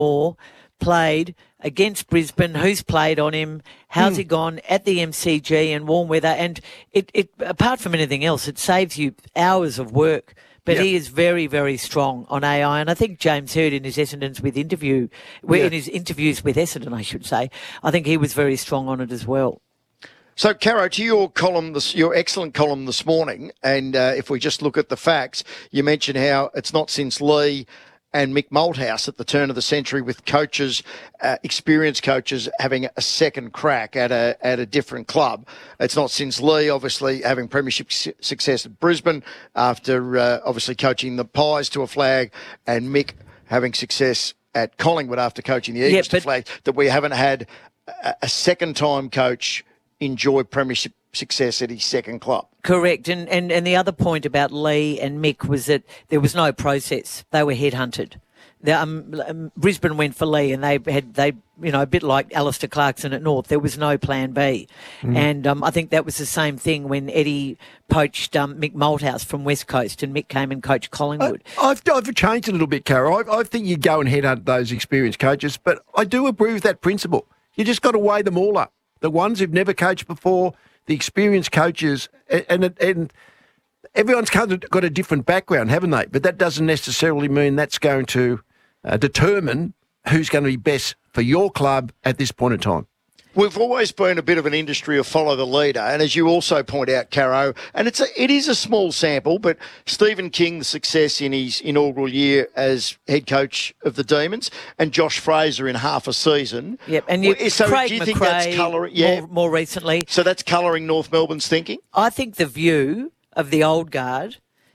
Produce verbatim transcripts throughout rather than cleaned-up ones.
Moore played against Brisbane. Who's played on him? How's mm. he gone at the M C G in warm weather? And it, it, apart from anything else, it saves you hours of work. But yep. he is very, very strong on A I, and I think James Hird in his Essendon's with interview, yeah. in his interviews with Essendon, I should say, I think he was very strong on it as well. So, Caro, to your column, this, your excellent column this morning, and uh, if we just look at the facts, you mentioned how it's not since Lee and Mick Malthouse at the turn of the century with coaches, uh, experienced coaches having a second crack at a at a different club. It's not since Lee, obviously, having premiership su- success at Brisbane after uh, obviously coaching the Pies to a flag, and Mick having success at Collingwood after coaching the Eagles yeah, to a flag, that we haven't had a, a second-time coach enjoy premiership success at his second club. Correct. And, and and the other point about Lee and Mick was that there was no process. They were headhunted. The, um, um, Brisbane went for Lee, and they had, they you know, a bit like Alistair Clarkson at North, there was no plan B. Mm. And um, I think that was the same thing when Eddie poached um, Mick Malthouse from West Coast, and Mick came and coached Collingwood. I, I've, I've changed a little bit, Caro. I, I think you go and headhunt those experienced coaches, but I do agree with that principle. You just got to weigh them all up. The ones who've never coached before, the experienced coaches, and, and, and everyone's kind of got a different background, haven't they? But that doesn't necessarily mean that's going to uh, determine who's going to be best for your club at this point in time. We've always been a bit of an industry of follow the leader, and as you also point out, Caro, and it's a, it is a small sample, but Stephen King, the success in his inaugural year as head coach of the Demons, and Josh Fraser in half a season. Yep, and you, so Craig do you McRae think that's colouring? Yeah, more, more recently. So that's colouring North Melbourne's thinking? I think the view of the old guard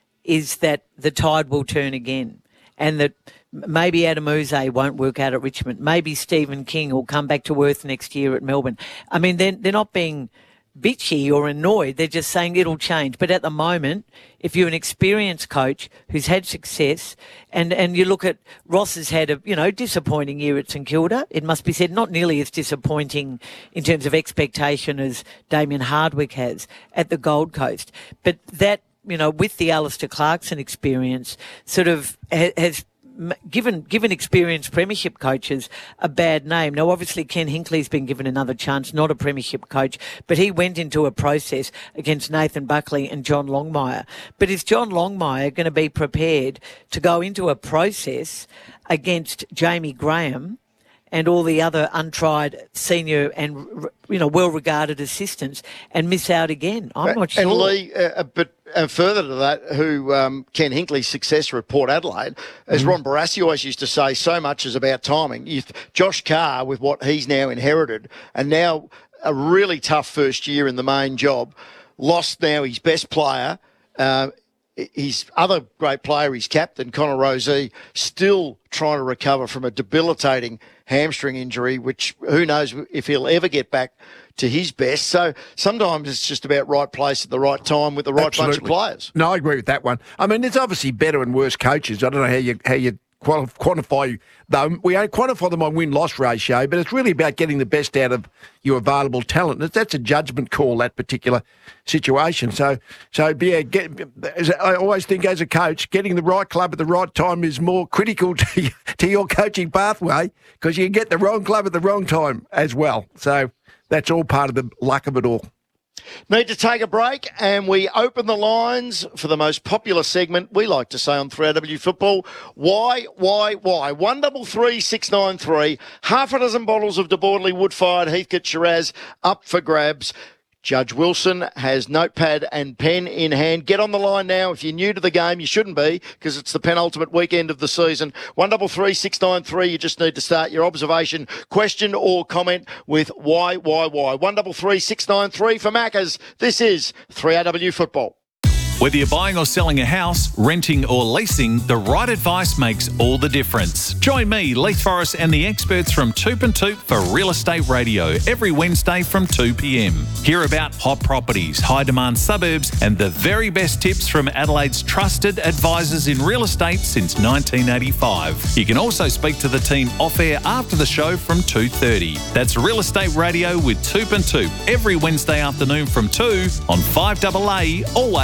is that the tide will turn again, and that maybe Adam Uze won't work out at Richmond. Maybe Stephen King will come back to earth next year at Melbourne. I mean, they're, they're not being bitchy or annoyed. They're just saying it'll change. But at the moment, if you're an experienced coach who's had success, and, and you look at Ross has had a, you know, disappointing year at St Kilda, it must be said, not nearly as disappointing in terms of expectation as Damien Hardwick has at the Gold Coast. But that, you know, with the Alistair Clarkson experience, sort of ha- has given given experienced premiership coaches a bad name. Now, obviously, Ken Hinckley's been given another chance, not a premiership coach, but he went into a process against Nathan Buckley and John Longmire. But is John Longmire going to be prepared to go into a process against Jamie Graham and all the other untried senior and, you know, well-regarded assistants and miss out again? I'm not sure. And Lee, uh, but and further to that, who um, Ken Hinckley's successor at Port Adelaide, as mm. Ron Barassi always used to say, so much is about timing. You, Josh Carr, with what he's now inherited, and now a really tough first year in the main job, lost now his best player, uh, his other great player, his captain, Connor Rozee, still trying to recover from a debilitating hamstring injury, which who knows if he'll ever get back to his best. So sometimes it's just about right place at the right time with the right Absolutely. bunch of players. No, I agree with that one. I mean, there's obviously better and worse coaches. I don't know how you how you quantify them. We don't quantify them on win-loss ratio, but it's really about getting the best out of your available talent. That's a judgment call, that particular situation. So, so yeah, get, I always think as a coach, getting the right club at the right time is more critical to, to your coaching pathway, because you can get the wrong club at the wrong time as well. So that's all part of the luck of it all. Need to take a break, and we open the lines for the most popular segment we like to say on three A W Football. Why, why, why? one double three six nine three. Half a dozen bottles of De Bordeley Wood-Fired Heathcote Shiraz up for grabs. Judge Wilson has notepad and pen in hand. Get on the line now. If you're new to the game, you shouldn't be, because it's the penultimate weekend of the season. one double three six nine three. You just need to start your observation, question or comment with why, why, why. one double three six nine three for Maccas. This is three A W Football. Whether you're buying or selling a house, renting or leasing, the right advice makes all the difference. Join me, Leith Forrest, and the experts from Toop and Toop for Real Estate Radio every Wednesday from two p.m. Hear about hot properties, high-demand suburbs, and the very best tips from Adelaide's trusted advisors in real estate since nineteen eighty-five. You can also speak to the team off-air after the show from two thirty. That's Real Estate Radio with Toop and Toop every Wednesday afternoon from two on five A A, always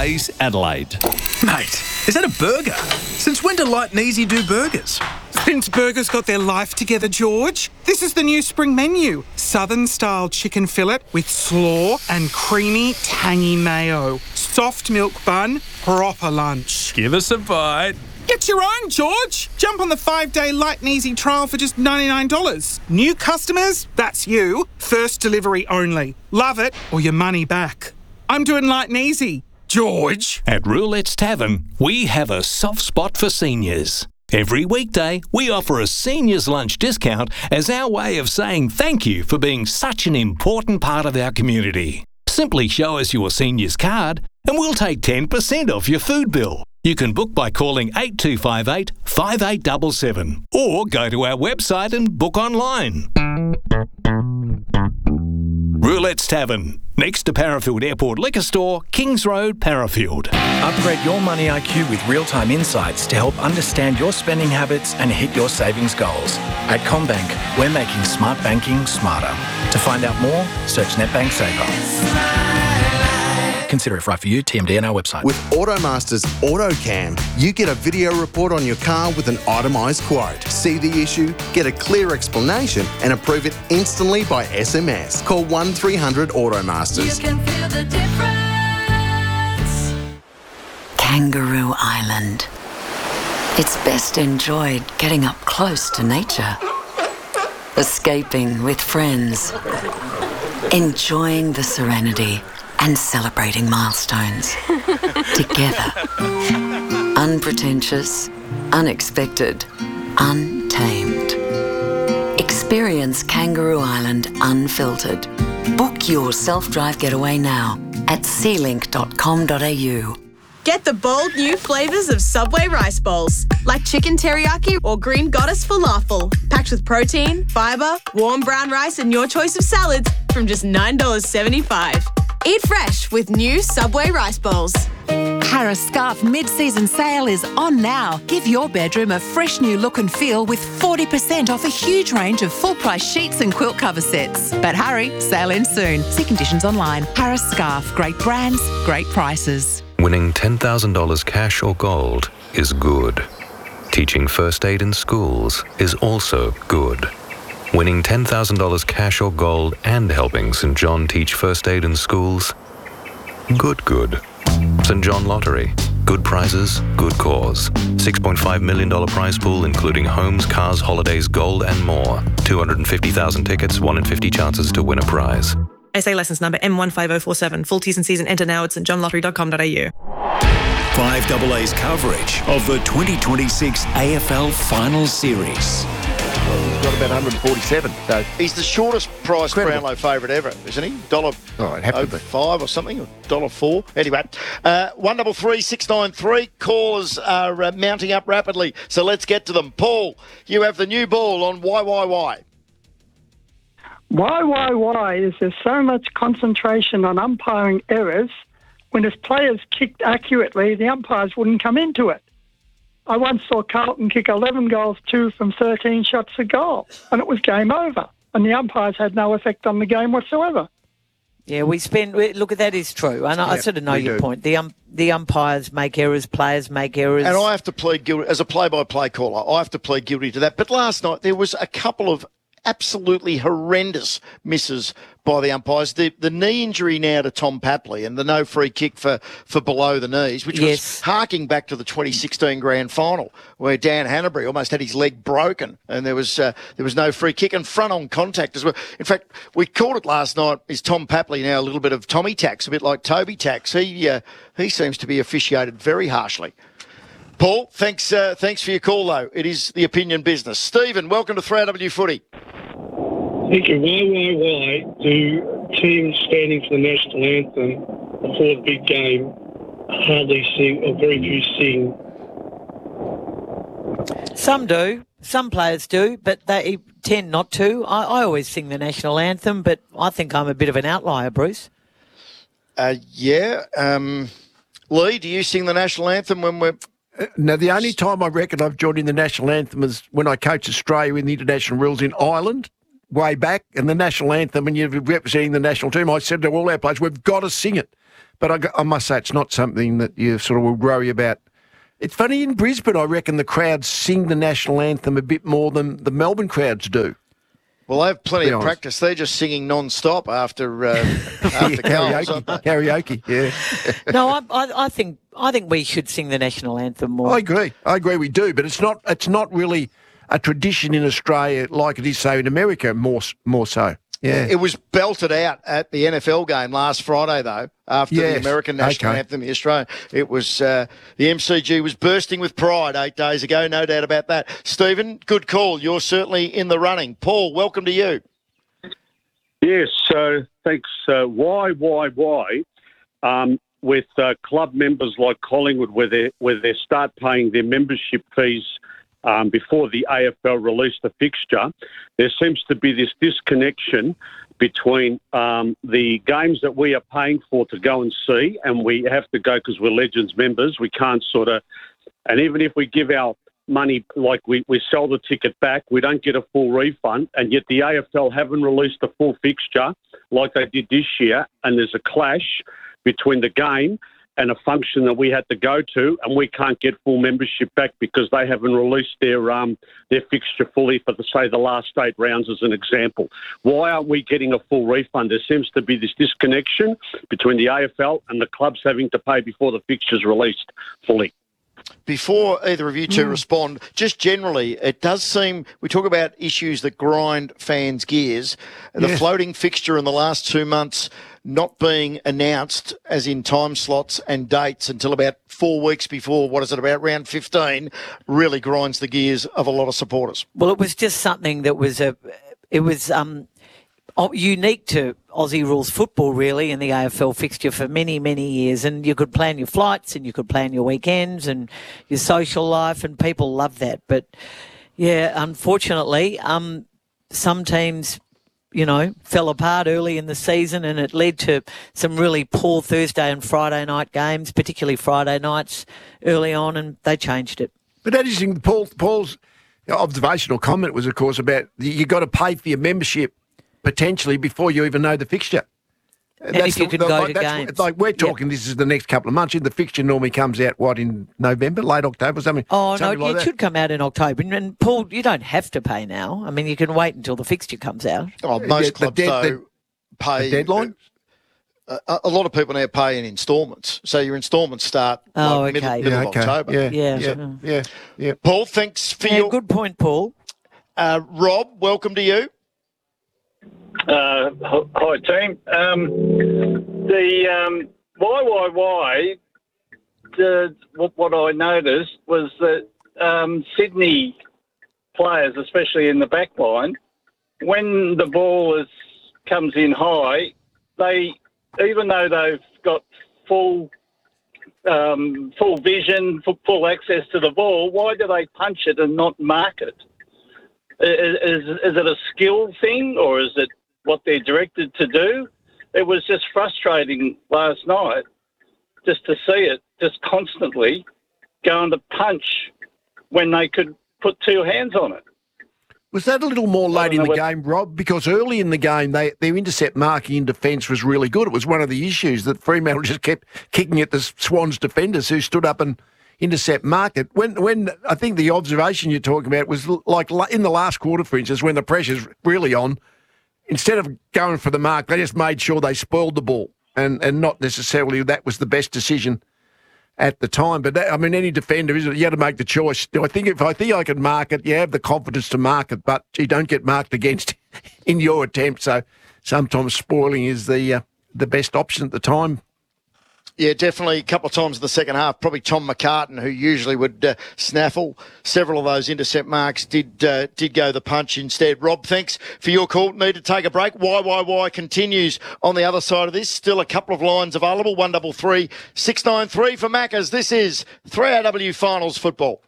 Adelaide. Mate, is that a burger? Since when do Light and Easy do burgers? Since burgers got their life together, George. This is the new spring menu. Southern-style chicken fillet with slaw and creamy, tangy mayo. Soft milk bun, proper lunch. Give us a bite. Get your own, George. Jump on the five-day Light and Easy trial for just ninety-nine dollars. New customers, that's you. First delivery only. Love it or your money back. I'm doing Light and Easy. George. At Roulette's Tavern, we have a soft spot for seniors. Every weekday, we offer a seniors lunch discount as our way of saying thank you for being such an important part of our community. Simply show us your seniors card and we'll take ten percent off your food bill. You can book by calling eight two five eight, five eight seven seven or go to our website and book online. Roulette's Tavern, next to Parafield Airport Liquor Store, Kings Road, Parafield. Upgrade your money I Q with real-time insights to help understand your spending habits and hit your savings goals. At CommBank, we're making smart banking smarter. To find out more, search NetBank Saver. Consider if right for you, T M D and our website. With Automaster's AutoCam, you get a video report on your car with an itemised quote. See the issue, get a clear explanation and approve it instantly by S M S. Call one three hundred Automasters. You can feel the difference. Kangaroo Island. It's best enjoyed getting up close to nature. Escaping with friends. Enjoying the serenity and celebrating milestones together. Unpretentious, unexpected, untamed. Experience Kangaroo Island unfiltered. Book your self-drive getaway now at sea link dot com dot a u. Get the bold new flavours of Subway rice bowls, like chicken teriyaki or green goddess falafel, packed with protein, fibre, warm brown rice and your choice of salads from just nine dollars seventy-five. Eat fresh with new Subway rice bowls. Harris Scarf mid-season sale is on now. Give your bedroom a fresh new look and feel with forty percent off a huge range of full-price sheets and quilt cover sets. But hurry, sale ends soon. See conditions online. Harris Scarf, great brands, great prices. Winning ten thousand dollars cash or gold is good. Teaching first aid in schools is also good. Winning ten thousand dollars cash or gold and helping Saint John teach first aid in schools? Good, good. Saint John Lottery. Good prizes, good cause. six point five million dollars prize pool including homes, cars, holidays, gold and more. two hundred fifty thousand tickets, one in fifty chances to win a prize. S A licence number M one five oh four seven. Full T's and C's and enter now at st john lottery dot com dot a u. five A A's coverage of the twenty twenty-six A F L Final Series. He's got about one hundred forty-seven. So he's the shortest priced Incredible. Brownlow favourite ever, isn't he? Dollar oh, it'd have to be. five or something, or dollar four. Anyway, uh, one double three six nine three. Callers are uh, mounting up rapidly, so let's get to them. Paul, you have the new ball on Y Y Y. Why, why, why is there so much concentration on umpiring errors when if players kicked accurately, the umpires wouldn't come into it? I once saw Carlton kick eleven goals, two from thirteen shots a goal, and it was game over, and the umpires had no effect on the game whatsoever. Yeah, we spend. Look, that is true, and I, I Yep, sort of know we your do. point. The um, the umpires make errors, players make errors, And I have to plead guilty, as a play-by-play caller, I have to plead guilty to that. But last night there was a couple of absolutely horrendous misses by the umpires. The the knee injury now to Tom Papley and the no free kick for, for below the knees, which Yes. was harking back to the twenty sixteen grand final where Dan Hanbury almost had his leg broken and there was uh, there was no free kick and front on contact as well. In fact, we called it last night. Is Tom Papley now a little bit of Tommy Tax, a bit like Toby Tax? He uh, he seems to be officiated very harshly. Paul, thanks uh, thanks for your call though. It is the opinion business. Stephen, welcome to three R W Footy. Thank you. Why, why, why do teams standing for the national anthem before the big game hardly sing, or very few sing? some do, some players do, but they tend not to. I, I always sing the national anthem, but I think I'm a bit of an outlier, Bruce. Uh, yeah. Um, Lee, do you sing the national anthem when we're... Uh, now, the only time I reckon I've joined in the national anthem is when I coached Australia in the international rules in Ireland, way back, and the national anthem, and you're representing the national team, I said to all our players, we've got to sing it. but I, I must say it's not something that you sort of would worry about. It's funny, in Brisbane, I reckon the crowds sing the national anthem a bit more than the Melbourne crowds do. Well, they have plenty Be of honest. practice. They're just singing non-stop after uh, after goals, aren't they? Karaoke, karaoke, yeah. No, I, I, I think I think we should sing the national anthem more. I agree. I agree we do, but it's not it's not really a tradition in Australia like it is, say, in America, more more so. Yeah. It was belted out at the N F L game last Friday, though, after Yes. the American national Okay. anthem, the Australian. It was, uh, the M C G was bursting with pride eight days ago, no doubt about that. Stephen, good call. You're certainly in the running. Paul, welcome to you. Yes, so thanks. Uh, why, why, why? Um, with uh, club members like Collingwood, where they where they start paying their membership fees um, before the A F L released the fixture, there seems to be this disconnection between um, the games that we are paying for to go and see, and we have to go because we're Legends members. We can't sort of, and even if we give our money, like we, we sell the ticket back, we don't get a full refund, and yet the A F L haven't released a full fixture like they did this year, and there's a clash between the game and a function that we had to go to, and we can't get full membership back because they haven't released their um their fixture fully for, the, say, the last eight rounds as an example. Why aren't we getting a full refund? There seems to be this disconnection between the A F L and the clubs having to pay before the fixture's released fully. Before either of you two Mm. respond, just generally, it does seem we talk about issues that grind fans' gears. The Yes. floating fixture in the last two months not being announced as in time slots and dates until about four weeks before, what is it, about round fifteen, really grinds the gears of a lot of supporters. Well, it was just something that was a, it was um, o- unique to Aussie rules football, really, in the A F L fixture for many, many years. And you could plan your flights and you could plan your weekends and your social life, and people love that. But yeah, unfortunately, um, some teams, you know, fell apart early in the season, and it led to some really poor Thursday and Friday night games, particularly Friday nights early on, and they changed it. But that is Paul, Paul's observational comment was, of course, about you got to pay for your membership potentially before you even know the fixture. And if you could go like, to that's games. what- like we're talking, this is the next couple of months. The fixture normally comes out, what, in November, late October, something? Oh, no, something like it that. should come out in October. And, and Paul, you don't have to pay now. I mean, you can wait until the fixture comes out. Oh, most Yeah, the clubs, dead- though, the- pay... the deadline? A, a lot of people now pay in instalments. So your instalments start Oh, like middle, okay. middle Yeah, of okay. October. Yeah, Yeah. yeah, yeah, yeah. Paul, thanks for Yeah, your... good point, Paul. Uh, Rob, welcome to you. Uh, h- hi, team. Um, the um, why, why, why? The, what, what I noticed was that um, Sydney players, especially in the back line, when the ball is comes in high, they even though they've got full um, full vision, full, full access to the ball, why do they punch it and not mark it? Is, is, is it a skill thing, or is it what they're directed to do? It was just frustrating last night just to see it just constantly going to punch when they could put two hands on it. Was that a little more late in know the what- game, Rob? Because early in the game, they, their intercept marking in defence was really good. It was one of the issues that Fremantle just kept kicking at the Swans defenders who stood up and intercept marked it. When, when I think the observation you're talking about was l- like la- in the last quarter, for instance, when the pressure's really on, instead of going for the mark, they just made sure they spoiled the ball, and, and not necessarily that was the best decision at the time. But that, I mean, any defender, isn't it? You had to make the choice. I think if I think I can mark it, you have the confidence to mark it, but you don't get marked against in your attempt. So sometimes spoiling is the uh, the best option at the time. Yeah, definitely. A couple of times in the second half, probably Tom McCartan, who usually would uh, snaffle several of those intercept marks, did uh, did go the punch instead. Rob, thanks for your call. Need to take a break. Why, why, why continues on the other side of this. Still a couple of lines available. one double three six nine three for Maccas. This is three R W Finals football.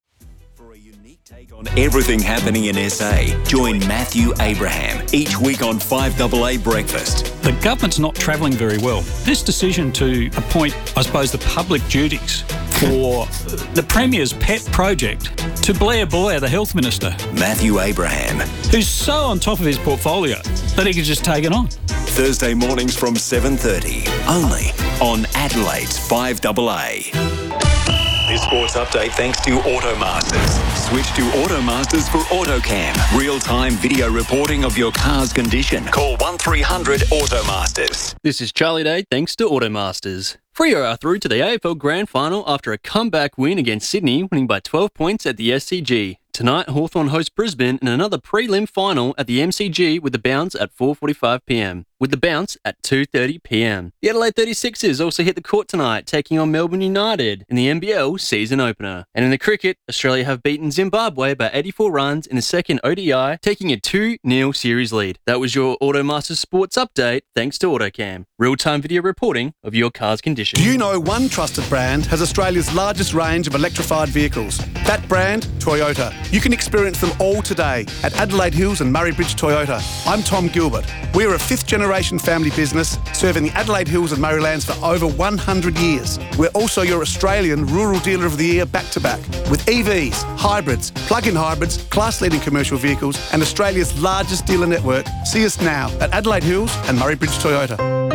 On everything happening in S A, join Matthew Abraham each week on five A A Breakfast. The government's not travelling very well. This decision to appoint, I suppose, the public duties for the Premier's pet project to Blair Boyer, the Health Minister, Matthew Abraham, who's so on top of his portfolio that he could just take it on. Thursday mornings from seven thirty, only on Adelaide's five A A. This sports update thanks to Automasters. Switch to Automasters for AutoCam. Real-time video reporting of your car's condition. Call one three hundred Automasters. This is Charlie Day, thanks to Automasters. Freo are through to the A F L Grand Final after a comeback win against Sydney, winning by twelve points at the S C G. Tonight, Hawthorn host Brisbane in another prelim final at the M C G with the bounce at four forty-five p m, with the bounce at two thirty p m. The Adelaide thirty-sixers also hit the court tonight, taking on Melbourne United in the N B L season opener. And in the cricket, Australia have beaten Zimbabwe by eighty-four runs in the second O D I, taking a two nil series lead. That was your Automasters Sports Update, thanks to AutoCam. Real-time video reporting of your car's condition. Do you know one trusted brand has Australia's largest range of electrified vehicles? That brand, Toyota. You can experience them all today at Adelaide Hills and Murray Bridge Toyota. I'm Tom Gilbert. We're a fifth-generation family business serving the Adelaide Hills and Murraylands for over one hundred years. We're also your Australian Rural Dealer of the Year back-to-back with E Vs, hybrids, plug-in hybrids, class-leading commercial vehicles and Australia's largest dealer network. See us now at Adelaide Hills and Murray Bridge Toyota.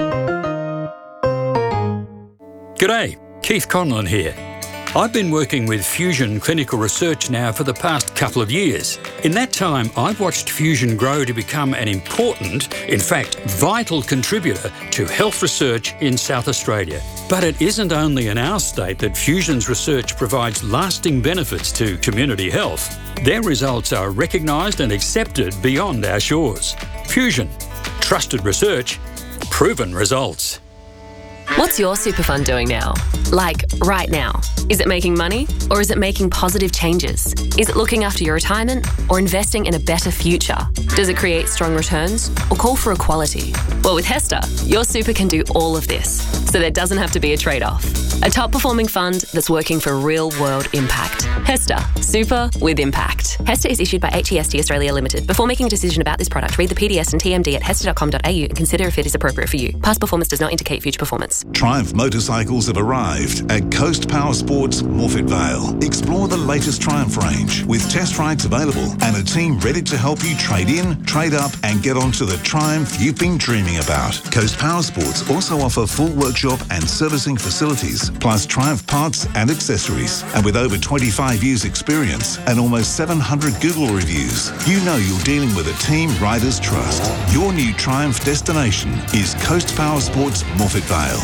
G'day, Keith Conlon here. I've been working with Fusion Clinical Research now for the past couple of years. In that time, I've watched Fusion grow to become an important, in fact, vital contributor to health research in South Australia. But it isn't only in our state that Fusion's research provides lasting benefits to community health. Their results are recognised and accepted beyond our shores. Fusion. Trusted research. Proven results. What's your super fund doing now? Like, right now? Is it making money or is it making positive changes? Is it looking after your retirement or investing in a better future? Does it create strong returns or call for equality? Well, with HESTA, your super can do all of this, so there doesn't have to be a trade-off. A top-performing fund that's working for real-world impact. HESTA, super with impact. HESTA is issued by H E S T Australia Limited. Before making a decision about this product, read the P D S and T M D at hesta dot com dot a u and consider if it is appropriate for you. Past performance does not indicate future performance. Triumph motorcycles have arrived at Coast Power Sports Morphett Vale. Explore the latest Triumph range with test rides available and a team ready to help you trade in, trade up and get onto the Triumph you've been dreaming about. Coast Power Sports also offer full workshop and servicing facilities, plus Triumph parts and accessories. And with over twenty-five years experience and almost seven hundred Google reviews, you know you're dealing with a team riders trust. Your new Triumph destination is Coast Power Sports Morphett Vale.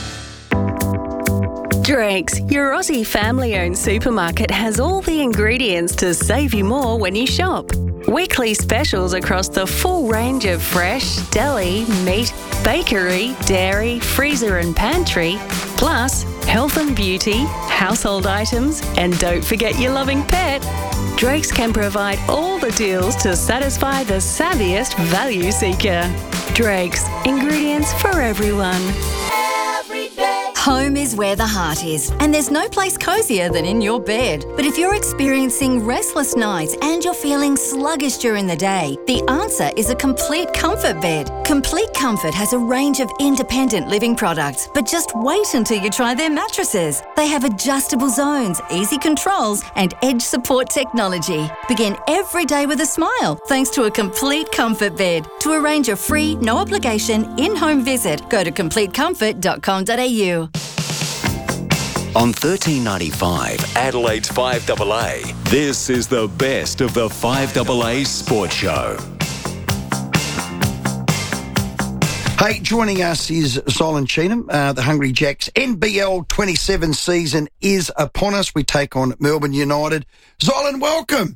Drake's, your Aussie family-owned supermarket, has all the ingredients to save you more when you shop. Weekly specials across the full range of fresh, deli, meat, bakery, dairy, freezer and pantry, plus health and beauty, household items, and don't forget your loving pet. Drake's can provide all the deals to satisfy the savviest value seeker. Drake's, ingredients for everyone. Home is where the heart is, and there's no place cozier than in your bed. But if you're experiencing restless nights and you're feeling sluggish during the day, the answer is a Complete Comfort bed. Complete Comfort has a range of independent living products, but just wait until you try their mattresses. They have adjustable zones, easy controls, and edge support technology. Begin every day with a smile thanks to a Complete Comfort bed. To arrange a free, no obligation, in-home visit, go to complete comfort dot com dot a u. On thirteen ninety-five, Adelaide's five A A, this is the best of the five A A Sports Show. Hey, joining us is Zolan Cheetham, uh, the Hungry Jacks. N B L twenty-seven season is upon us. We take on Melbourne United. Zolan, welcome.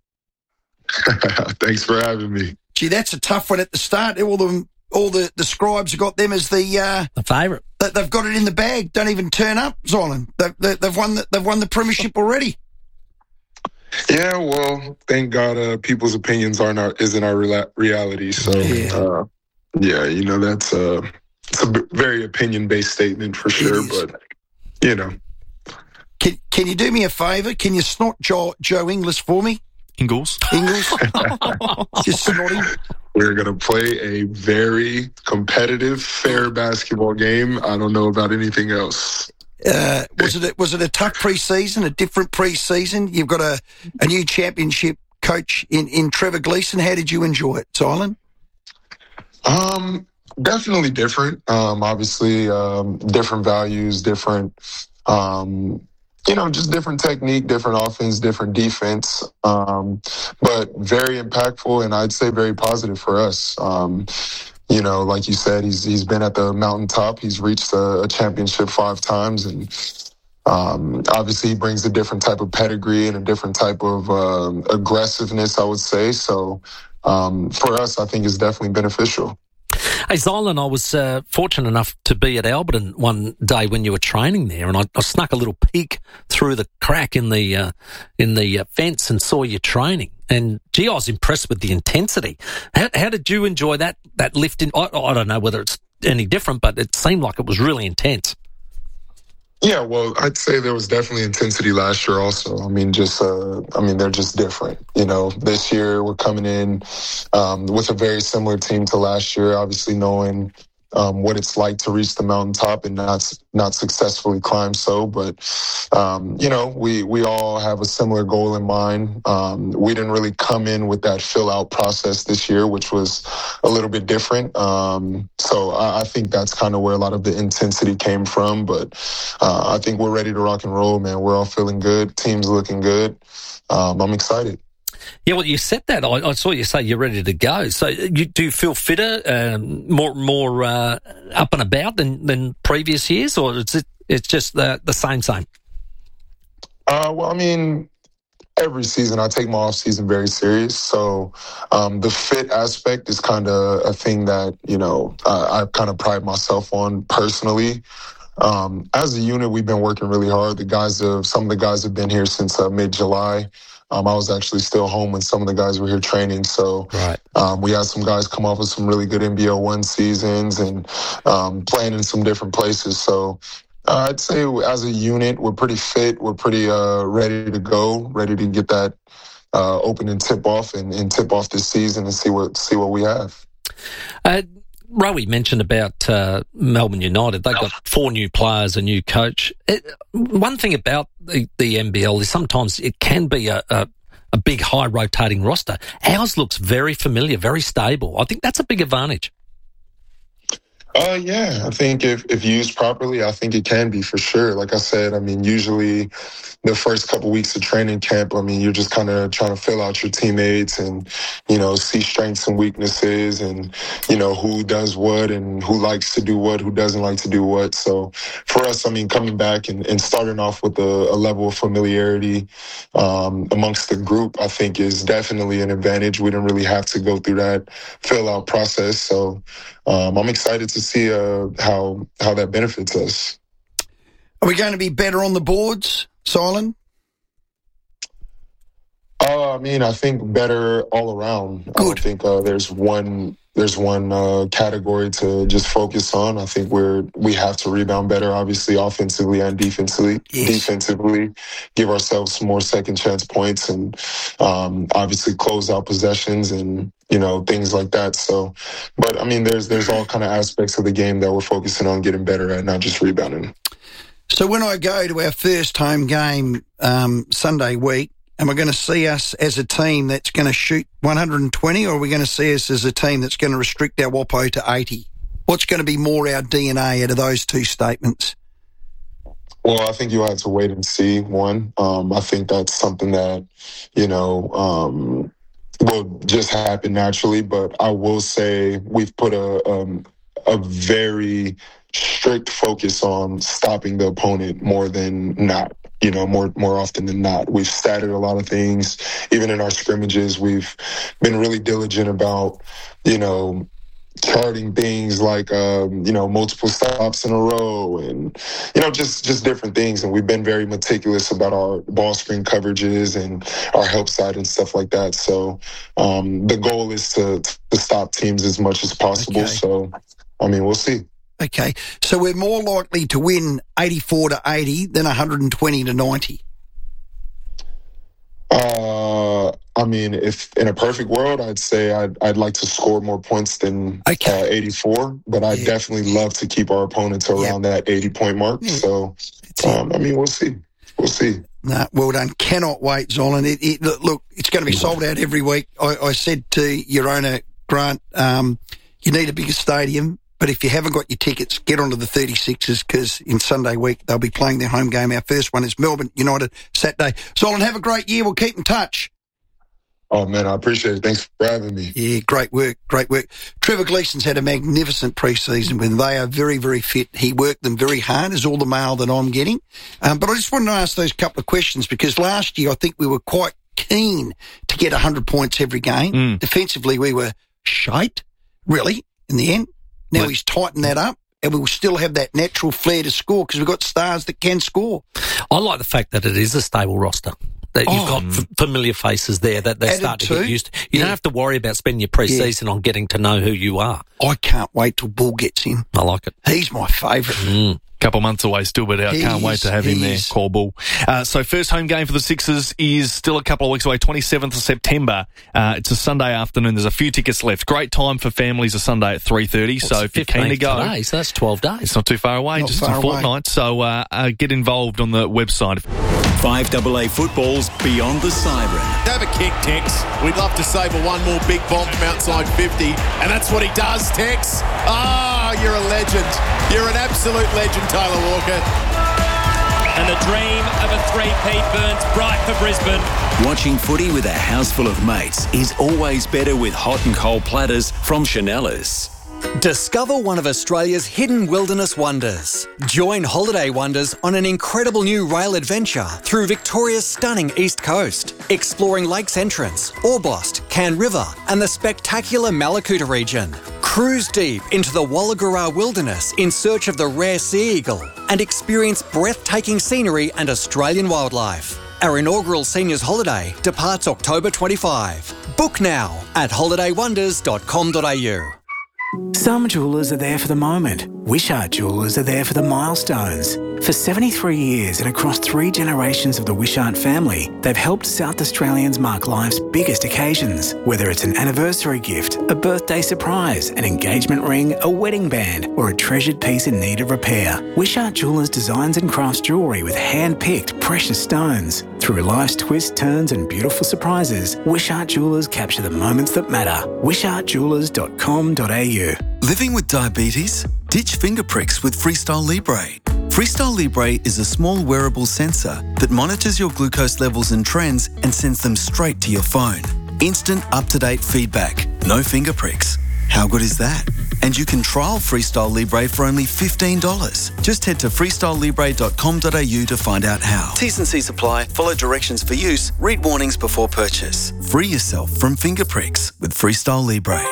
Thanks for having me. Gee, that's a tough one at the start. All the all the, the scribes have got them as the uh, the favourite. They've got it in the bag. Don't even turn up, Zolan. They've, they've won the, they've won the premiership already. Yeah, well, thank God, uh, people's opinions aren't our, isn't our rela- reality. So, yeah. Uh, yeah, you know that's uh, it's a b- very opinion-based statement for sure. But you know, can can you do me a favour? Can you snort Joe Joe Inglis for me? Ingles. Ingles. Just snorting. We're going to play a very competitive, fair basketball game. I don't know about anything else. Uh, was it a, was it a tough pre-season, a different pre-season? You've got a, a new championship coach in, in Trevor Gleeson. How did you enjoy it, Zolan? Um, Definitely different. Um, obviously, um, different values, different, um, you know, just different technique, different offense, different defense, um, but very impactful and I'd say very positive for us. Um, you know, like you said, he's he's been at the mountaintop. He's reached a, a championship five times, and um, obviously he brings a different type of pedigree and a different type of uh, aggressiveness, I would say. So um, for us, I think it's definitely beneficial. Hey, Zylan, I was uh, fortunate enough to be at Alberton one day when you were training there, and I, I snuck a little peek through the crack in the uh, in the uh, fence and saw you training. And, gee, I was impressed with the intensity. How, how did you enjoy that, that lift? In, I, I don't know whether it's any different, but it seemed like it was really intense. Yeah, well, I'd say there was definitely intensity last year also. I mean, just, uh, I mean, they're just different. You know, this year we're coming in um, with a very similar team to last year, obviously knowing um, what it's like to reach the mountaintop and not not successfully climb so. But, um, you know, we, we all have a similar goal in mind. Um, we didn't really come in with that fill-out process this year, which was a little bit different. Um, so I, I think that's kind of where a lot of the intensity came from. But uh, I think we're ready to rock and roll, man. We're all feeling good. Team's looking good. Um, I'm excited. Yeah, well, you said that. I, I saw you say you're ready to go. So you, do you feel fitter, um, more more uh, up and about than, than previous years, or is it it's just the, the same, same? Uh, well, I mean, every season I take my off season very serious. So um, the fit aspect is kind of a thing that, you know, I, I kind of pride myself on personally. Um, as a unit, we've been working really hard. The guys have, some of the guys have been here since uh, mid-July. Um, I was actually still home when some of the guys were here training. So right. um, we had some guys come off with some really good N B L one seasons and um, playing in some different places. So uh, I'd say as a unit, we're pretty fit. We're pretty uh, ready to go, ready to get that uh, open and tip off and, and tip off this season and see what see what we have. Uh, Rowie mentioned about uh, Melbourne United. They've got four new players, a new coach. It, one thing about the, the N B L is sometimes it can be a, a, a big, high-rotating roster. Ours looks very familiar, very stable. I think that's a big advantage. Uh, yeah, I think if, if used properly, I think it can be for sure. Like I said, I mean, usually the first couple weeks of training camp, I mean, you're just kind of trying to fill out your teammates and, you know, see strengths and weaknesses and, you know, who does what and who likes to do what, who doesn't like to do what. So for us, I mean, coming back and, and starting off with a, a level of familiarity um, amongst the group, I think is definitely an advantage. We didn't really have to go through that fill out process. So um, I'm excited to see uh, how how that benefits us. Are we going to be better on the boards, Zylan? Uh, I mean, I think better all around. Good. I don't think uh, there's one there's one uh, category to just focus on. I think we're we have to rebound better, obviously, offensively and defensively. Yes. Defensively, give ourselves some more second chance points, and um, obviously close out possessions and, you know, things like that. So, but I mean, there's there's all kind of aspects of the game that we're focusing on getting better at, not just rebounding. So when I go to our first home game um, Sunday week, am I going to see us as a team that's going to shoot one hundred twenty, or are we going to see us as a team that's going to restrict our WAPO to eighty? What's going to be more our D N A out of those two statements? Well, I think you'll have to wait and see, one. Um, I think that's something that, you know, um, will just happen naturally. But I will say we've put a um, a very strict focus on stopping the opponent more than not. You know, more more often than not. We've statted a lot of things. Even in our scrimmages, we've been really diligent about, you know, charting things like, um, you know, multiple stops in a row and, you know, just, just different things. And we've been very meticulous about our ball screen coverages and our help side and stuff like that. So um, the goal is to, to stop teams as much as possible. Okay. So, I mean, we'll see. Okay, so we're more likely to win eighty-four to eighty than one hundred twenty to ninety. Uh, I mean, if in a perfect world, I'd say I'd I'd like to score more points than okay. uh, eighty-four, but I yeah. definitely love to keep our opponents around yep. that eighty-point mark. Yeah. So, um, I mean, we'll see. We'll see. No, well done. Cannot wait, Zylan. It, it, look, it's going to be sold out every week. I, I said to your owner, Grant, um, you need a bigger stadium. But if you haven't got your tickets, get onto the thirty-sixers because in Sunday week they'll be playing their home game. Our first one is Melbourne United Saturday. Solon, have a great year. We'll keep in touch. Oh, man, I appreciate it. Thanks for having me. Yeah, great work, great work. Trevor Gleeson's had a magnificent pre-season when they are very, very fit. He worked them very hard, is all the mail that I'm getting. Um, but I just wanted to ask those couple of questions because last year I think we were quite keen to get one hundred points every game. Mm. Defensively, we were shite, really, in the end. Now he's tightened that up. And we will still have that natural flair to score because we've got stars that can score. I like the fact that it is a stable roster. That you've Oh. got f- familiar faces there that they Added start to to? get used to. You Yeah. don't have to worry about spending your pre-season on getting to know who you are. I can't wait till Bull gets in. I like it. He's my favourite. Mm. Couple months away still, but I He can't wait is, to have him he there. is. Call Bull. Uh, so first home game for the Sixers is still a couple of weeks away, twenty-seventh of September. Uh, it's a Sunday afternoon. There's a few tickets left. Great time for families, a Sunday at three thirty. Well, So it's if you're keen to fifteenth go, today, so that's twelve days. it's not too far away, Not just far a away. fortnight. So uh, uh, get involved on the website. five A A football's Beyond the Siren. Have a kick, Tex. We'd love to save a one more big bomb from outside fifty. And that's what he does, Tex. Ah, you're a legend. You're an absolute legend, Taylor Walker. And the dream of a three-peat burns bright for Brisbane. Watching footy with a house full of mates is always better with hot and cold platters from Chanellas. Discover one of Australia's hidden wilderness wonders. Join Holiday Wonders on an incredible new rail adventure through Victoria's stunning east coast, exploring Lakes Entrance, Orbost, Can River and the spectacular Malakuta region. Cruise deep into the Wallagura wilderness in search of the rare sea eagle and experience breathtaking scenery and Australian wildlife. Our inaugural seniors holiday departs October twenty-fifth. Book now at holiday wonders dot com dot a u. Some jewellers are there for the moment. Wishart Jewellers are there for the milestones. For seventy-three years and across three generations of the Wishart family, they've helped South Australians mark life's biggest occasions. Whether it's an anniversary gift, a birthday surprise, an engagement ring, a wedding band, or a treasured piece in need of repair, Wishart Jewellers designs and crafts jewellery with hand-picked precious stones. Through life's twists, turns and beautiful surprises, Wishart Jewellers capture the moments that matter. wishart jewellers dot com dot a u. Living with diabetes? Ditch finger pricks with Freestyle Libre. Freestyle Libre is a small wearable sensor that monitors your glucose levels and trends and sends them straight to your phone. Instant up-to-date feedback. No finger pricks. How good is that? And you can trial Freestyle Libre for only fifteen dollars. Just head to freestyle libre dot com dot a u to find out how. T's and C's apply. Follow directions for use. Read warnings before purchase. Free yourself from finger pricks with Freestyle Libre.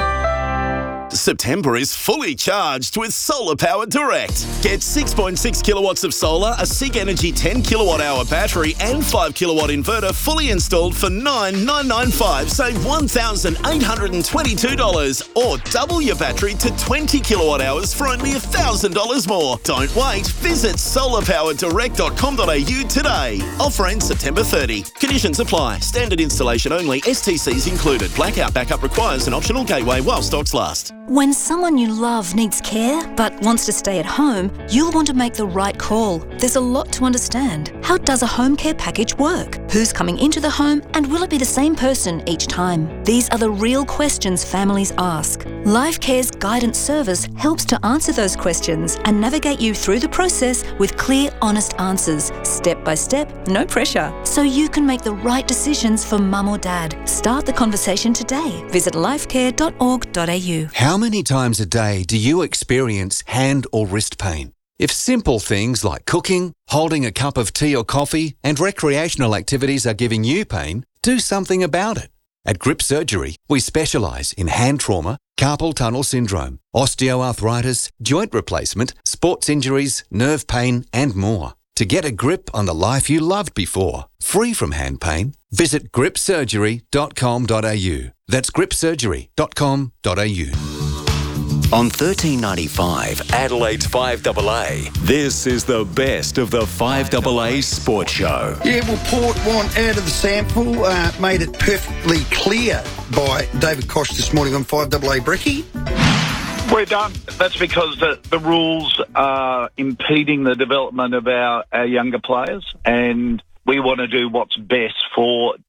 September is fully charged with Solar Power Direct. Get six point six kilowatts of solar, a SIG Energy ten kilowatt hour battery and five kilowatt inverter fully installed for nine thousand nine hundred ninety-five dollars. Save one thousand eight hundred twenty-two dollars or double your battery to twenty kilowatt hours for only one thousand dollars more. Don't wait. Visit solar power direct dot com dot a u today. Offer ends September thirtieth. Conditions apply. Standard installation only. S T Cs included. Blackout backup requires an optional gateway while stocks last. When someone you love needs care but wants to stay at home, you'll want to make the right call. There's a lot to understand. How does a home care package work? Who's coming into the home and will it be the same person each time? These are the real questions families ask. LifeCare's guidance service helps to answer those questions and navigate you through the process with clear, honest answers, step by step, no pressure, so you can make the right decisions for mum or dad. Start the conversation today. Visit lifecare dot org dot a u. How many times a day do you experience hand or wrist pain? If simple things like cooking, holding a cup of tea or coffee, and recreational activities are giving you pain, do something about it. At Grip Surgery, we specialise in hand trauma, carpal tunnel syndrome, osteoarthritis, joint replacement, sports injuries, nerve pain, and more. To get a grip on the life you loved before, free from hand pain, visit grip surgery dot com dot a u. That's grip surgery dot com dot a u. On thirteen ninety-five, Adelaide's five A A, this is the best of the five A A Sports Show. Yeah, well, Port want out of the sample, uh, made it perfectly clear by David Koch this morning on five A A. Brecky. We're done. That's because the, the rules are impeding the development of our, our younger players, and we want to do what's best for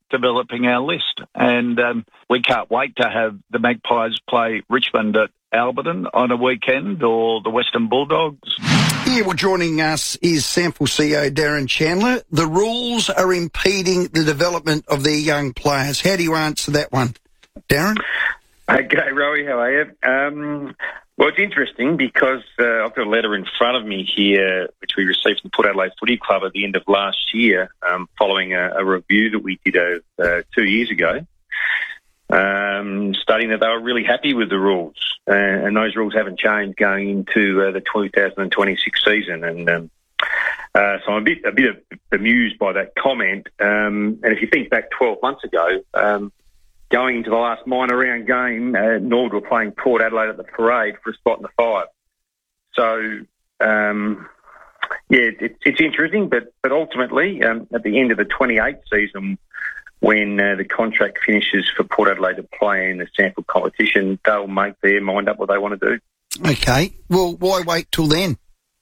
developing our list. And um, we can't wait to have the Magpies play Richmond at Alberton on a weekend, or the Western Bulldogs. Yeah, well, joining us is SANFL C E O Darren Chandler. The rules are impeding the development of their young players. How do you answer that one, Darren? Okay, Rowie, how are you? Um, well, it's interesting because uh, I've got a letter in front of me here, which we received from Port Adelaide Footy Club at the end of last year, um, following a, a review that we did uh, uh, two years ago, um, stating that they were really happy with the rules, uh, and those rules haven't changed going into uh, the two thousand twenty-six season. And um, uh, so I'm a bit, a bit amused by that comment. Um, and if you think back twelve months ago, um, going into the last minor round game, uh, Nord were playing Port Adelaide at the Parade for a spot in the five. So, um, yeah, it, it's interesting, but but ultimately, um, at the end of the twenty-eight season, when uh, the contract finishes for Port Adelaide to play in the SANFL competition, they'll make their mind up what they want to do. Okay. Well, why wait till then?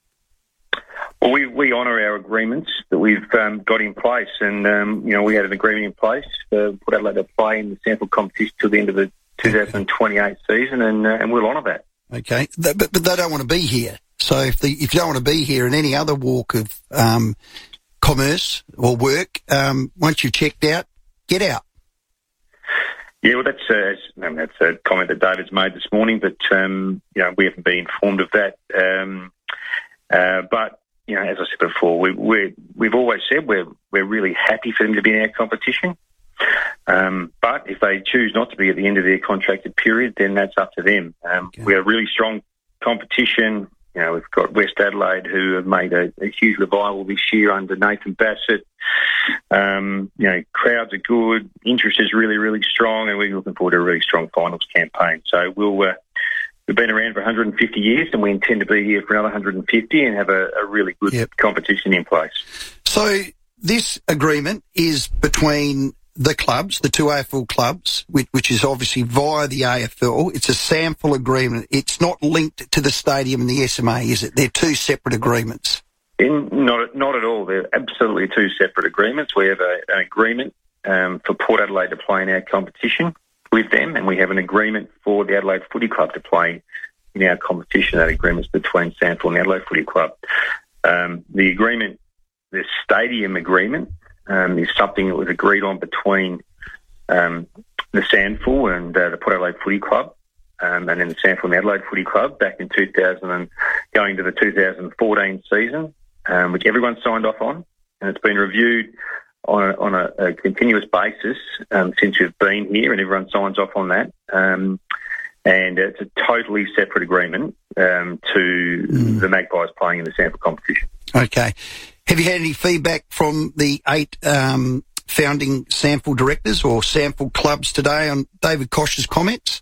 Well, we, we honour our agreements that we've um, got in place, and um, you know, we had an agreement in place for Port Adelaide to play in the SANFL competition till the end of the two thousand twenty-eight season, and uh, and we'll honour that. Okay, but but they don't want to be here. So if the if you don't want to be here in any other walk of um, commerce or work, um, once you've checked out, get out. Yeah, well, that's uh, I mean, that's a comment that David's made this morning, but um, you know, we haven't been informed of that. Um, uh, but you know, as I said before, we, we're, we've always said we're we're really happy for them to be in our competition. Um, but if they choose not to be at the end of their contracted period, then that's up to them. Um, okay. We have a really strong competition. You know, we've got West Adelaide, who have made a, a huge revival this year under Nathan Bassett. Um, you know, crowds are good, interest is really, really strong, and we're looking forward to a really strong finals campaign. So we'll uh, we've been around for one hundred fifty years, and we intend to be here for another one hundred fifty and have a, a really good yep. competition in place. So this agreement is between the clubs, the two A F L clubs, which, which is obviously via the A F L. It's a SANFL agreement. It's not linked to the stadium and the S M A, is it? They're two separate agreements. In, not, not at all. They're absolutely two separate agreements. We have a, an agreement um, for Port Adelaide to play in our competition with them, and we have an agreement for the Adelaide Footy Club to play in our competition. That agreement's between SANFL and the Adelaide Footy Club. Um, the agreement, the stadium agreement, um, is something that was agreed on between um, the SANFL and uh, the Port Adelaide Footy Club, um, and then the SANFL and the Adelaide Footy Club back in two thousand and going to the two thousand fourteen season, um, which everyone signed off on, and it's been reviewed on a, on a, a continuous basis um, since we've been here, and everyone signs off on that. Um, and it's a totally separate agreement um, to mm. the Magpies playing in the SANFL competition. Okay. Have you had any feedback from the eight um, founding SANFL directors or SANFL clubs today on David Koch's comments?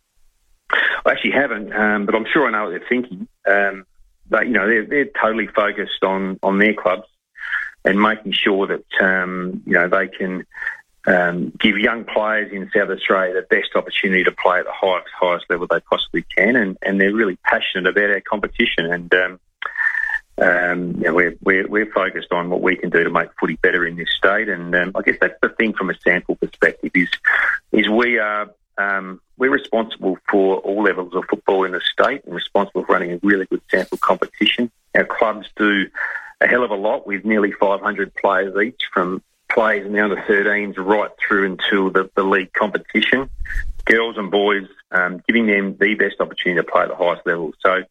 I actually haven't, um, but I'm sure I know what they're thinking. Um, but, you know, they're, they're totally focused on, on their clubs and making sure that, um, you know, they can um, give young players in South Australia the best opportunity to play at the highest, highest level they possibly can. And, and they're really passionate about our competition. And, um, um, you know, we're, we're, we're focused on what we can do to make footy better in this state. And um, I guess that's the thing from a SANFL perspective is, is we are, um, we're responsible for all levels of football in the state and responsible for running a really good SANFL competition. Our clubs do a hell of a lot with nearly five hundred players each, from players in the under thirteens right through until the, the league competition, girls and boys, um, giving them the best opportunity to play at the highest level. So,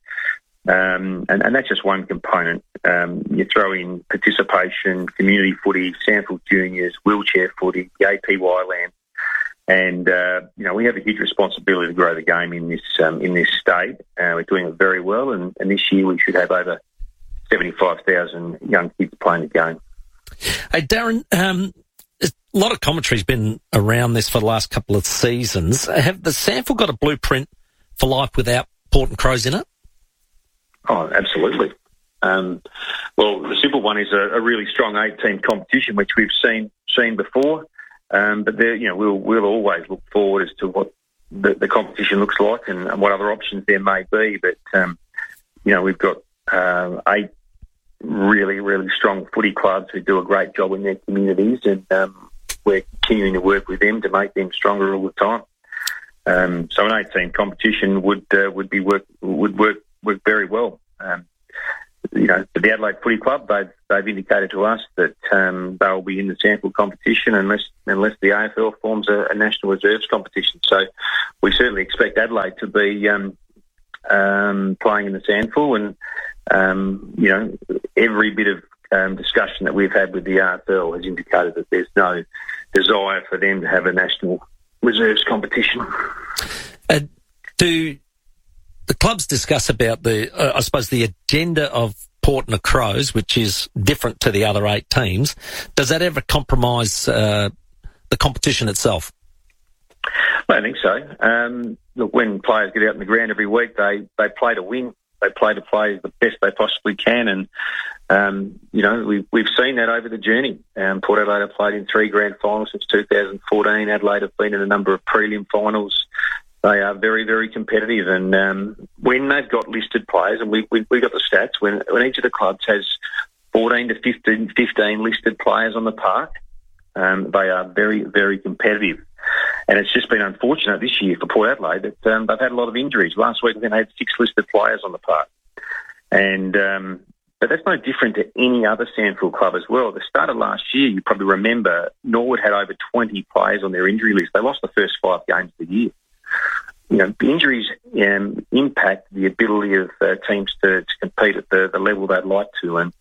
um, and, and that's just one component. Um, you throw in participation, community footy, SANFL juniors, wheelchair footy, the A P Y land, and uh, you know, we have a huge responsibility to grow the game in this um, in this state. Uh, we're doing it very well, and, and this year we should have over seventy-five thousand young kids playing the game. Hey, Darren, um, a lot of commentary's been around this for the last couple of seasons. Have the SANFL got a blueprint for life without Port and Crows in it? Oh, absolutely. Um, well, the simple one is a, a really strong eight-team competition, which we've seen seen before. Um, but there, you know, we'll we'll always look forward as to what the, the competition looks like and, and what other options there may be. But um, you know, we've got uh, eight really, really strong footy clubs who do a great job in their communities, and um, we're continuing to work with them to make them stronger all the time. Um, so an eight-team competition would uh, would be work would work work very well. Um, you know, for the Adelaide Footy Club, they've they've indicated to us that um, they'll be in the sample competition unless unless the A F L forms a, a national reserves competition. So we certainly expect Adelaide to be um, um, playing in the SANFL, and um, you know, every bit of um, discussion that we've had with the A F L has indicated that there's no desire for them to have a national reserves competition. Uh, do the clubs discuss about the, uh, I suppose, the agenda of Port and the Crows, which is different to the other eight teams? Does that ever compromise uh, the competition itself? I don't think so. Um, look, when players get out in the ground every week, they, they play to win. They play to play the best they possibly can, and um, you know, we've we've seen that over the journey. Um, Port Adelaide have played in three grand finals since two thousand fourteen. Adelaide have been in a number of prelim finals. They are very, very competitive, and um, when they've got listed players, and we we we got the stats, when when each of the clubs has fourteen to fifteen, fifteen listed players on the park, um, they are very, very competitive. And it's just been unfortunate this year for Port Adelaide that um, they've had a lot of injuries. Last week, they had six listed players on the park. And um, but that's no different to any other SANFL club as well. At the start of last year, you probably remember, Norwood had over twenty players on their injury list. They lost the first five games of the year. You know, the injuries um, impact the ability of uh, teams to, to compete at the, the level they'd like to. And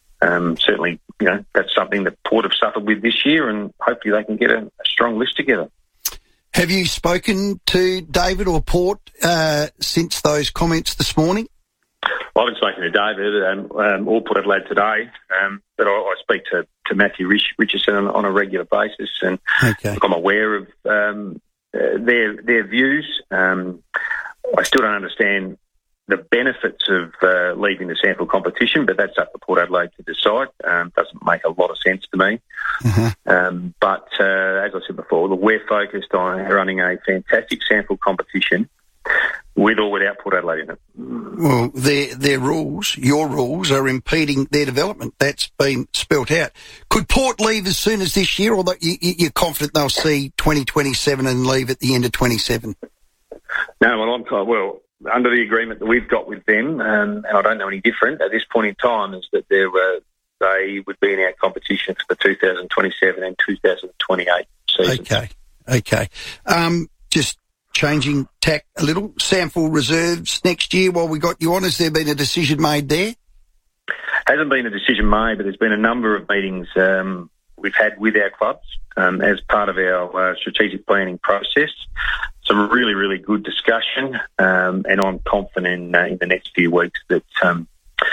um, certainly, you know, that's something that Port have suffered with this year, and hopefully they can get a, a strong list together. Have you spoken to David or Port uh, since those comments this morning? Well, I haven't spoken to David um, um, or Port Adelaide today, um, but I, I speak to, to Matthew Rich, Richardson on, on a regular basis, and okay. look, I'm aware of um, uh, their their views. Um, I still don't understand the benefits of uh, leaving the SANFL competition, but that's up to Port Adelaide to decide. Um, doesn't make a lot of sense to me. Mm-hmm. Um, but uh, as I said before, look, we're focused on running a fantastic SANFL competition with or without Port Adelaide in it. Well, their their rules, your rules, are impeding their development. That's been spelt out. Could Port leave as soon as this year, or you, you're confident they'll see twenty twenty-seven and leave at the end of twenty-seven? No, well, I'm well. Under the agreement that we've got with them, um, and I don't know any different at this point in time, is that they're, uh, they would be in our competition for the two thousand twenty-seven and two thousand twenty-eight season. Okay, okay. Um, just changing tack a little. SANFL reserves next year while we got you on. Has there been a decision made there? Hasn't been a decision made, but there's been a number of meetings um, we've had with our clubs um, as part of our uh, strategic planning process. Some really, really good discussion, um, and I'm confident uh, in the next few weeks that um,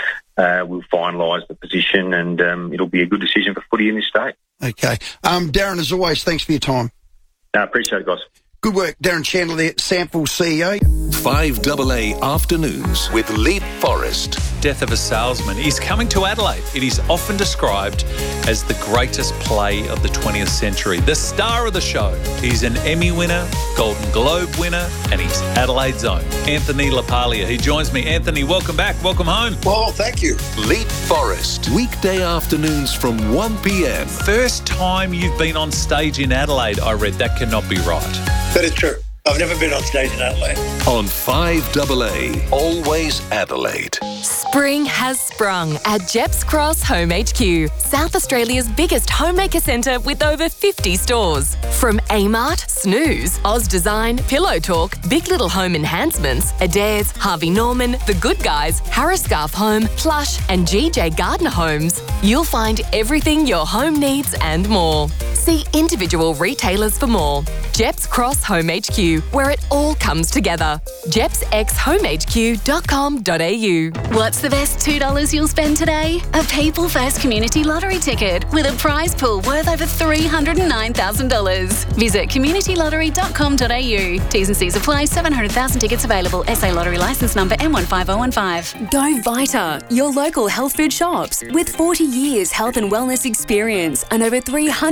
uh, we'll finalise the position, and um, it'll be a good decision for footy in this state. Okay. Um, Darren, as always, thanks for your time. I uh, appreciate it, guys. Good work. Darren Chandler there, SANFL C E O. five A A Afternoons with Leap Forest. Death of a Salesman is coming to Adelaide. It is often described as the greatest play of the twentieth century. The star of the show. He's an Emmy winner, Golden Globe winner, and he's Adelaide's own Anthony LaPaglia. He joins me. Anthony, welcome back. Welcome home. Well, thank you. Leap Forest. Weekday afternoons from one p.m. First time you've been on stage in Adelaide, I read. That cannot be right. That is true. I've never been on stage in Adelaide. On five A A, always Adelaide. Spring has sprung at Jeps Cross Home H Q, South Australia's biggest homemaker centre with over fifty stores. From Amart, Snooze, Oz Design, Pillow Talk, Big Little Home Enhancements, Adairs, Harvey Norman, The Good Guys, Harris Scarf Home, Plush and G J Gardner Homes, you'll find everything your home needs and more. See individual retailers for more. Jeps Cross Home H Q, where it all comes together. jeps x home h q dot com dot a u. What's the best two dollars you'll spend today? A People First Community Lottery ticket with a prize pool worth over three hundred nine thousand dollars. Visit community lottery dot com dot a u. T's and C's apply. seven hundred thousand tickets available. S A Lottery licence number M one five oh one five. Go Vita, your local health food shops. With forty years health and wellness experience and over three hundred natural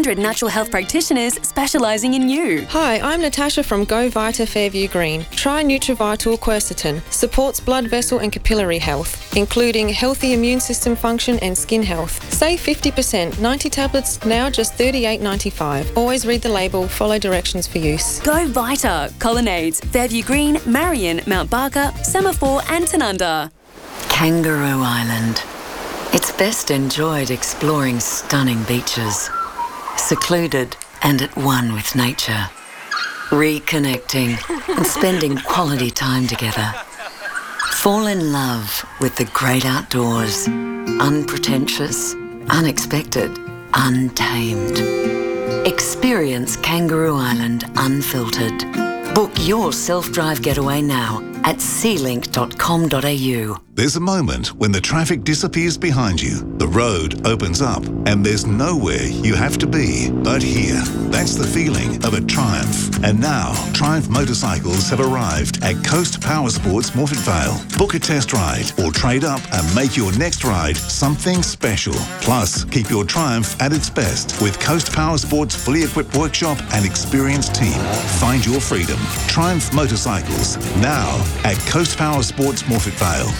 occupational health practitioners specialising in you. Hi, I'm Natasha from Go Vita Fairview Green. Try Nutrivital Quercetin. Supports blood vessel and capillary health, including healthy immune system function and skin health. Save fifty percent. ninety tablets, now just thirty-eight ninety-five. Always read the label, follow directions for use. Go Vita. Colonnades, Fairview Green, Marion, Mount Barker, Semaphore and Tanunda. Kangaroo Island. It's best enjoyed exploring stunning beaches, secluded and at one with nature, reconnecting and spending quality time together. Fall in love with the great outdoors, unpretentious, unexpected, untamed. Experience Kangaroo Island unfiltered. Book your self-drive getaway now at sea link dot com dot a u. There's a moment when the traffic disappears behind you, the road opens up, and there's nowhere you have to be but here. That's the feeling of a Triumph. And now, Triumph motorcycles have arrived at Coast Power Sports Morphett Vale. Book a test ride or trade up and make your next ride something special. Plus, keep your Triumph at its best with Coast Power Sports' fully equipped workshop and experienced team. Find your freedom. Triumph Motorcycles, now at Coast Power Sports Morphett Vale.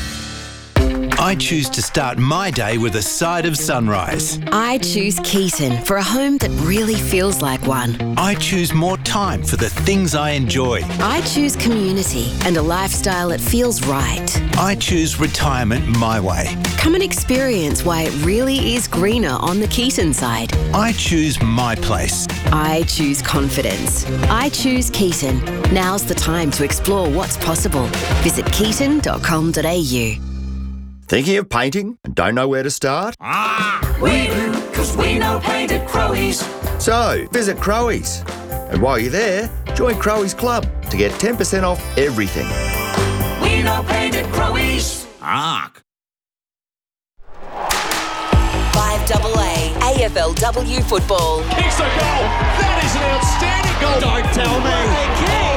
I choose to start my day with a side of sunrise. I choose Keaton for a home that really feels like one. I choose more time for the things I enjoy. I choose community and a lifestyle that feels right. I choose retirement my way. Come and experience why it really is greener on the Keaton side. I choose my place. I choose confidence. I choose Keaton. Now's the time to explore what's possible. Visit keaton dot com dot a u. Thinking of painting and don't know where to start? Ah, we do, because we know paint at Crowies. So, visit Crowies. And while you're there, join Crowies Club to get ten percent off everything. We know paint at Crowies. Ark. five double A A F L W football. It's a goal. That is an outstanding goal. Don't tell me.